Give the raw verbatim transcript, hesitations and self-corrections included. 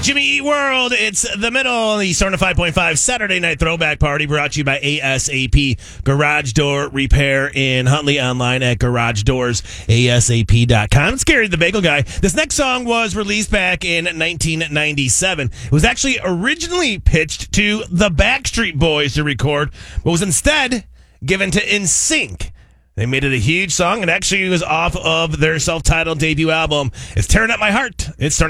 Jimmy Eat World. It's the middle. The Storm to five point five Saturday Night Throwback Party brought to you by A S A P Garage Door Repair in Huntley, online at garage doors A S A P dot com. It's Gary the Bagel Guy. This next song was released back in nineteen ninety-seven. It was actually originally pitched to the Backstreet Boys to record, but was instead given to N Sync. They made it a huge song, and actually it was off of their self-titled debut album. It's Tearing Up My Heart. It's